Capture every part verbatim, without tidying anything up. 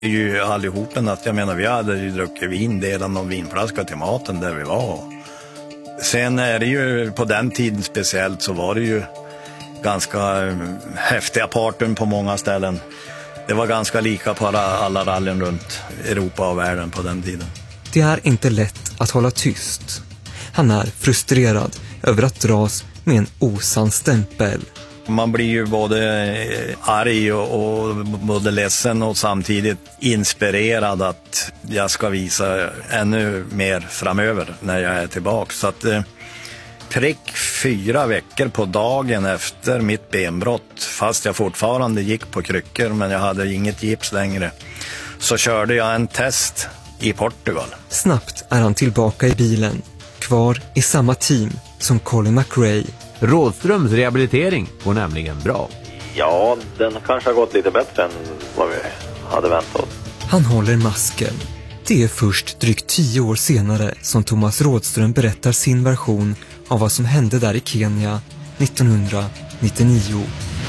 Ju allihopen att jag menar vi hade ju druckit vin, delat någon vinflaska till maten där vi var. Sen är det ju på den tiden speciellt så var det ju ganska häftiga partyn på många ställen. Det var ganska lika på alla, alla rallyn runt Europa och världen på den tiden. Det är inte lätt att hålla tyst. Han är frustrerad över att dras med en osann stämpel. Man blir ju både arg och, och både ledsen och samtidigt inspirerad att jag ska visa ännu mer framöver när jag är tillbaka. Så att eh, prick fyra veckor på dagen efter mitt benbrott, fast jag fortfarande gick på kryckor men jag hade inget gips längre, så körde jag en test i Portugal. Snabbt är han tillbaka i bilen, kvar i samma team som Colin McRae. Rådströms rehabilitering går nämligen bra. Ja, den kanske har gått lite bättre än vad vi hade väntat oss. Han håller masken. Det är först drygt tio år senare som Thomas Rådström berättar sin version av vad som hände där i Kenya nittonhundranittionio.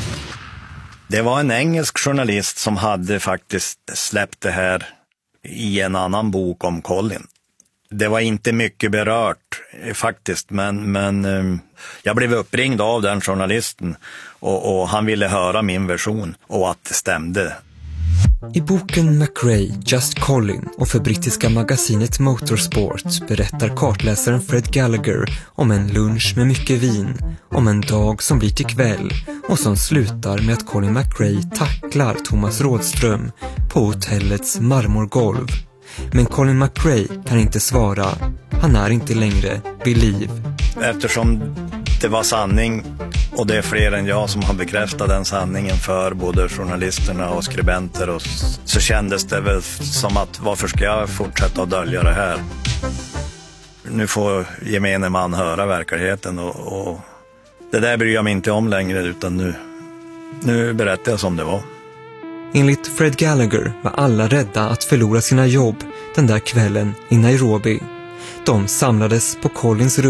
Det var en engelsk journalist som hade faktiskt släppt det här i en annan bok om Colin. Det var inte mycket berört faktiskt, men, men eh, jag blev uppringd av den journalisten och, och han ville höra min version och att det stämde. I boken McRae, Just Colin och för brittiska magasinet Motorsport berättar kartläsaren Fred Gallagher om en lunch med mycket vin, om en dag som blir till kväll och som slutar med att Colin McRae tacklar Thomas Rådström på hotellets marmorgolv. Men Colin McRae kan inte svara. Han är inte längre vid liv. Eftersom det var sanning och det är fler än jag som har bekräftat den sanningen för både journalisterna och skribenter, och så kändes det väl som att varför ska jag fortsätta att dölja det här? Nu får gemene man höra verkligheten och, och det där bryr jag mig inte om längre, utan nu, nu berättar jag som det var. Enligt Fred Gallagher var alla rädda att förlora sina jobb den där kvällen i Nairobi. De samlades på Collins rum